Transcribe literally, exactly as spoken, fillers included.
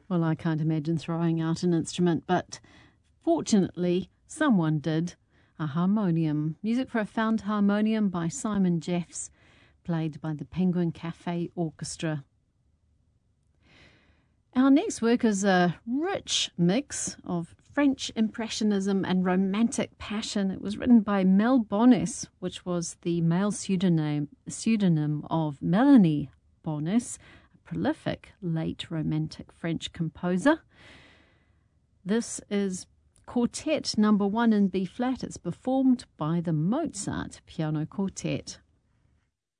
Well, I can't imagine throwing out an instrument, but fortunately, someone did. A harmonium. Music for a found harmonium by Simon Jeffs, played by the Penguin Cafe Orchestra. Our next work is a rich mix of French Impressionism and Romantic passion. It was written by Mel Bonis, which was the male pseudonym, pseudonym of Melanie Bonis, a prolific late Romantic French composer. This is Quartet number one in B flat. It's performed by the Mozart Piano Quartet.